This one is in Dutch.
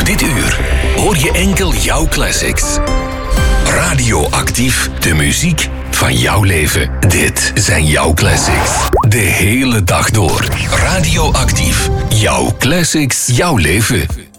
Dit uur hoor je enkel jouw classics. Radioactief, de muziek van jouw leven. Dit zijn jouw classics. De hele dag door. Radioactief, jouw classics, jouw leven.